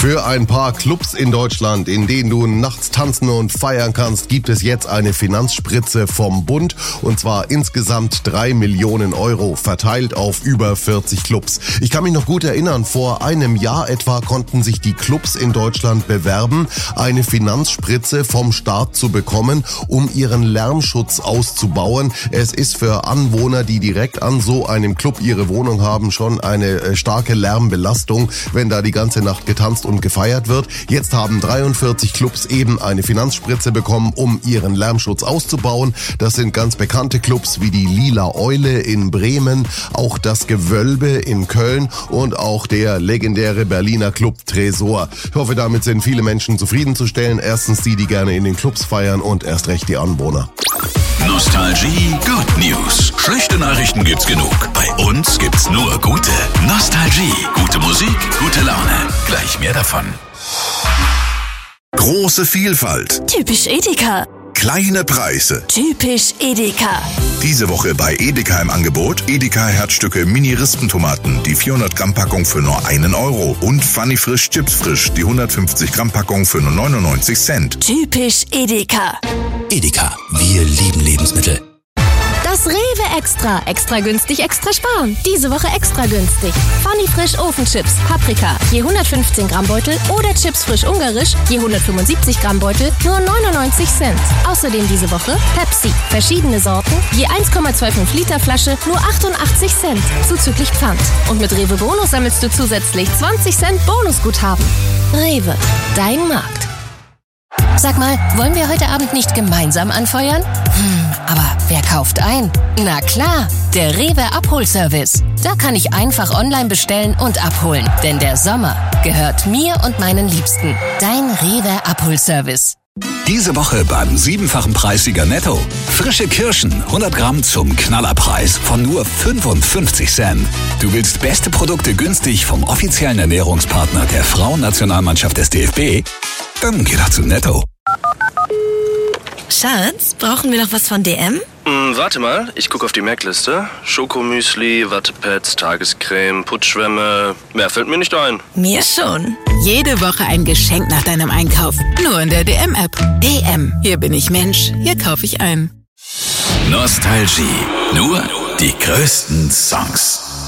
Für ein paar Clubs in Deutschland, in denen du nachts tanzen und feiern kannst, gibt es jetzt eine Finanzspritze vom Bund. Und zwar insgesamt 3 Millionen Euro, verteilt auf über 40 Clubs. Ich kann mich noch gut erinnern, vor einem Jahr etwa konnten sich die Clubs in Deutschland bewerben, eine Finanzspritze vom Staat zu bekommen, um ihren Lärmschutz auszubauen. Es ist für Anwohner, die direkt an so einem Club ihre Wohnung haben, schon eine starke Lärmbelastung, wenn da die ganze Nacht getanzt und gefeiert wird. Jetzt haben 43 Clubs eben eine Finanzspritze bekommen, um ihren Lärmschutz auszubauen. Das sind ganz bekannte Clubs wie die Lila Eule in Bremen, auch das Gewölbe in Köln und auch der legendäre Berliner Club Tresor. Ich hoffe, damit sind viele Menschen zufriedenzustellen. Erstens die gerne in den Clubs feiern und erst recht die Anwohner. Nostalgie Good News. Schlechte Nachrichten gibt's genug. Bei uns gibt's nur gute. Nostalgie. Gute Musik, gute Laune. Gleich mehr davon. Große Vielfalt. Typisch Edeka. Kleine Preise. Typisch Edeka. Diese Woche bei Edeka im Angebot Edeka Herzstücke Mini-Rispentomaten, die 400 Gramm Packung für nur 1 Euro und Funny Frisch Chips Frisch, die 150 Gramm Packung für nur 99 Cent. Typisch Edeka. Edeka, wir lieben Lebensmittel. Das Rewe Extra. Extra günstig, extra sparen. Diese Woche extra günstig. Funny Frisch Ofenchips, Paprika, je 115 Gramm Beutel oder Chips Frisch Ungarisch, je 175 Gramm Beutel, nur 99 Cent. Außerdem diese Woche Pepsi, verschiedene Sorten, je 1,25 Liter Flasche, nur 88 Cent, zuzüglich Pfand. Und mit Rewe Bonus sammelst du zusätzlich 20 Cent Bonusguthaben. Rewe, dein Markt. Sag mal, wollen wir heute Abend nicht gemeinsam anfeuern? Aber wer kauft ein? Na klar, der Rewe Abholservice. Da kann ich einfach online bestellen und abholen. Denn der Sommer gehört mir und meinen Liebsten. Dein Rewe Abholservice. Diese Woche beim 7-fachen Preissieger Netto. Frische Kirschen, 100 Gramm zum Knallerpreis von nur 55 Cent. Du willst beste Produkte günstig vom offiziellen Ernährungspartner der Frauennationalmannschaft des DFB? Dann geh doch zu Netto. Schatz, brauchen wir noch was von DM? Warte mal, ich gucke auf die Merkliste. Schokomüsli, Wattepads, Tagescreme, Putzschwämme. Mehr fällt mir nicht ein. Mir schon. Jede Woche ein Geschenk nach deinem Einkauf. Nur in der DM-App. DM. Hier bin ich Mensch. Hier kaufe ich ein. Nostalgie. Nur die größten Songs.